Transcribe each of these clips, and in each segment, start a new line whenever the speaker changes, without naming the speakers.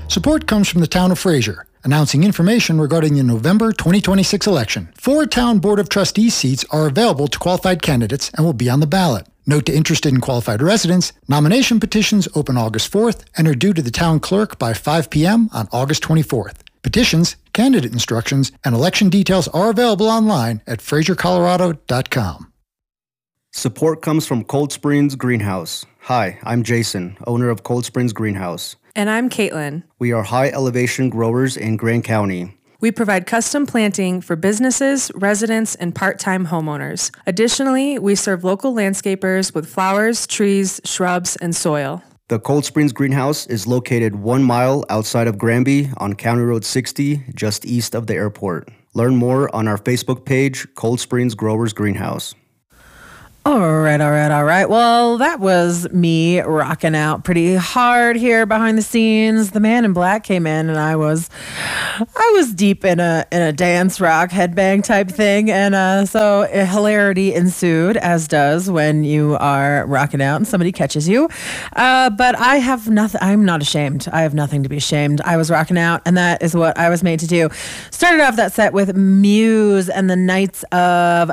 Support comes from the town of Fraser, announcing information regarding the November 2026 election. 4 town Board of Trustees seats are available to qualified candidates and will be on the ballot. Note to interested and qualified residents, nomination petitions open August 4th and are due to the town clerk by 5 p.m. on August 24th. Petitions, candidate instructions, and election details are available online at FraserColorado.com.
Support comes from Cold Springs Greenhouse. Hi, I'm Jason, owner of Cold Springs Greenhouse.
And I'm Caitlin.
We are high elevation growers in Grand County.
We provide custom planting for businesses, residents, and part-time homeowners. Additionally, we serve local landscapers with flowers, trees, shrubs, and soil.
The Cold Springs Greenhouse is located 1 mile outside of Granby on County Road 60, just east of the airport. Learn more on our Facebook page, Cold Springs Growers Greenhouse.
All right. Well, that was me rocking out pretty hard here behind the scenes. The Man in Black came in and I was deep in a dance rock headbang type thing. And so hilarity ensued, as does when you are rocking out and somebody catches you. But I have nothing. I'm not ashamed. I have nothing to be ashamed. I was rocking out and that is what I was made to do. Started off that set with Muse and the Knights of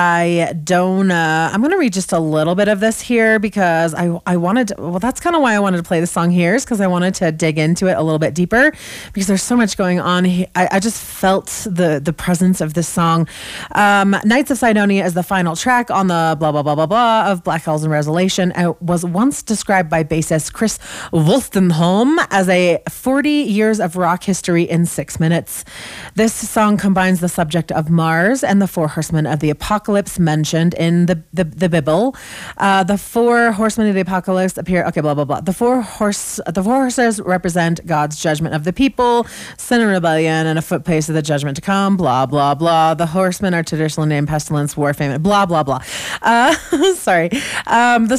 Sidona. I'm going to read just a little bit of this here because I wanted to, well, that's kind of why I wanted to play the song here, is because I wanted to dig into it a little bit deeper because there's so much going on. I just felt the presence of this song. Knights of Sidonia is the final track on the blah, blah, blah, blah, blah of Black Halls and Resolution. It was once described by bassist Chris Wolstenholme as a 40 years of rock history in 6 minutes. This song combines the subject of Mars and the 4 horsemen of the apocalypse mentioned in the Bible. The 4 horsemen of the apocalypse appear. Okay, blah blah blah. The four horses represent God's judgment of the people, sin and rebellion, and a footpace of the judgment to come. Blah blah blah. The horsemen are traditionally named pestilence, war, famine. Blah blah blah. Sorry. The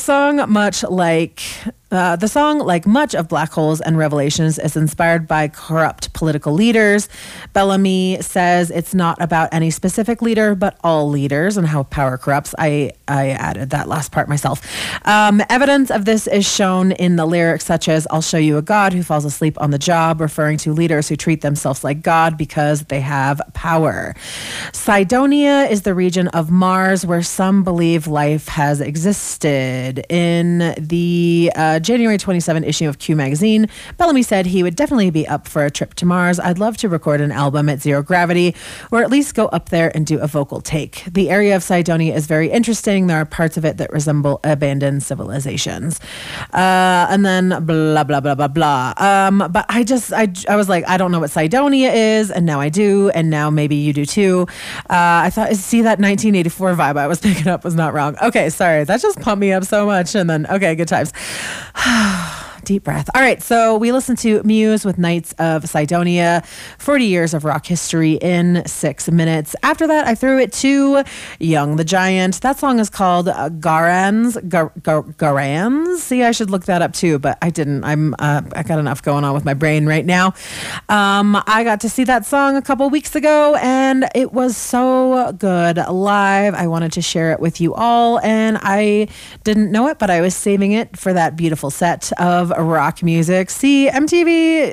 song, like much of Black Holes and Revelations, is inspired by corrupt political leaders. Bellamy says it's not about any specific leader, but all leaders and how power corrupts. I added that last part myself. Evidence of this is shown in the lyrics such as, "I'll show you a God who falls asleep on the job," referring to leaders who treat themselves like God because they have power. Sidonia is the region of Mars where some believe life has existed. In the January 27 issue of Q Magazine, Bellamy said he would definitely be up for a trip to Mars. "I'd love to record an album at zero gravity, or at least go up there and do a vocal take. The area of Sidonia is very interesting. There are parts of it that resemble abandoned civilizations." And then blah, blah, blah, blah, blah. But I was like, I don't know what Sidonia is, and now I do, and now maybe you do too. I thought, see, that 1984 vibe I was picking up was not wrong. Okay, sorry. That just pumped me up so much. And then, okay, good times. Deep breath. All right, so we listened to Muse with Knights of Sidonia, 40 years of rock history in 6 minutes. After that, I threw it to Young the Giant. That song is called Garans. Garans? See, I should look that up too, but I didn't. I got enough going on with my brain right now. I got to see that song a couple weeks ago, and it was so good live. I wanted to share it with you all, and I didn't know it, but I was saving it for that beautiful set of rock music. See, MTV,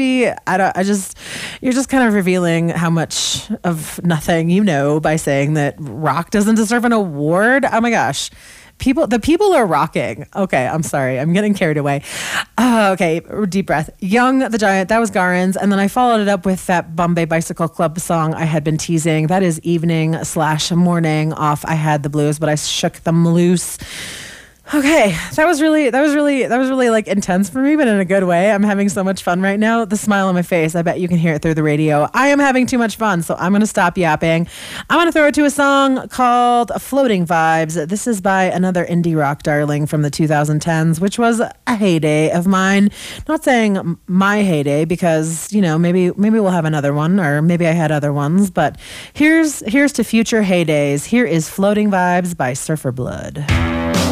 you're just kind of revealing how much of nothing you know by saying that rock doesn't deserve an award. Oh my gosh. The people are rocking. Okay, I'm sorry. I'm getting carried away. Okay, deep breath. Young the Giant, that was Garans. And then I followed it up with that Bombay Bicycle Club song I had been teasing. That is evening/morning off I Had the Blues, but I shook them loose. Okay, that was really like intense for me, but in a good way. I'm having so much fun right now. The smile on my face, I bet you can hear it through the radio. I am having too much fun, so I'm going to stop yapping. I'm going to throw it to a song called Floating Vibes. This is by another indie rock darling from the 2010s, which was a heyday of mine. Not saying my heyday because, you know, maybe we'll have another one, or maybe I had other ones, but here's to future heydays. Here is Floating Vibes by Surfer Blood.